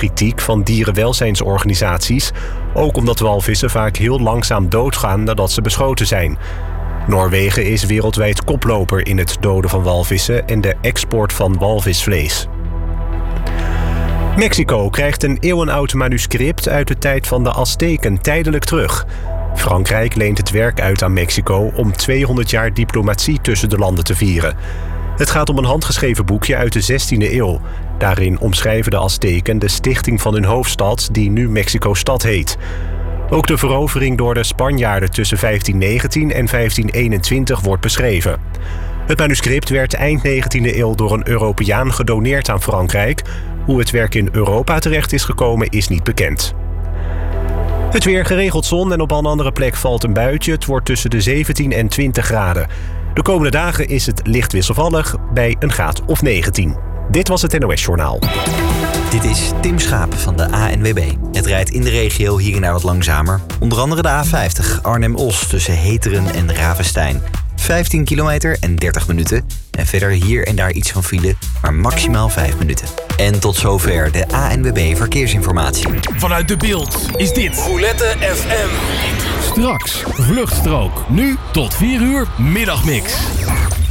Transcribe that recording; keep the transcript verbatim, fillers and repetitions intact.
kritiek van dierenwelzijnsorganisaties, ook omdat walvissen vaak heel langzaam doodgaan nadat ze beschoten zijn. Noorwegen is wereldwijd koploper in het doden van walvissen en de export van walvisvlees. Mexico krijgt een eeuwenoud manuscript uit de tijd van de Azteken tijdelijk terug. Frankrijk leent het werk uit aan Mexico om tweehonderd jaar diplomatie tussen de landen te vieren. Het gaat om een handgeschreven boekje uit de zestiende eeuw. Daarin omschrijven de Azteken de stichting van hun hoofdstad, die nu Mexico-stad heet. Ook de verovering door de Spanjaarden tussen vijftien negentien en vijftien eenentwintig wordt beschreven. Het manuscript werd eind negentiende eeuw door een Europeaan gedoneerd aan Frankrijk. Hoe het werk in Europa terecht is gekomen is niet bekend. Het weer, geregeld zon en op een andere plek valt een buitje. Het wordt tussen de zeventien en twintig graden. De komende dagen is het licht wisselvallig bij een graad of negentien. Dit was het N O S-journaal. Dit is Tim Schaap van de A N W B. Het rijdt in de regio hier en daar wat langzamer. Onder andere de A vijftig Arnhem-Os tussen Heteren en Ravenstein. vijftien kilometer en dertig minuten. En verder hier en daar iets van file, maar maximaal vijf minuten. En tot zover de A N W B Verkeersinformatie. Vanuit De Bilt is dit Roulette F M. Straks Vluchtstrook. Nu tot vier uur Middagmix.